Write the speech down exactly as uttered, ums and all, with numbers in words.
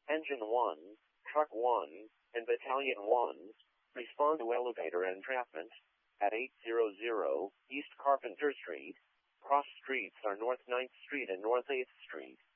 Engine one, Truck one, and Battalion one, respond to elevator entrapment at eight hundred East Carpenter Street. Cross streets are North ninth Street and North eighth Street.